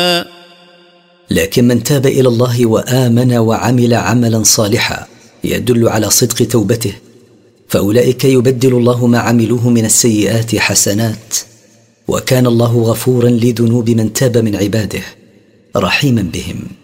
لكن من تاب إلى الله وآمن وعمل عملا صالحا يدل على صدق توبته فأولئك يبدل الله ما عملوه من السيئات حسنات، وكان الله غفورا لذنوب من تاب من عباده رحيما بهم.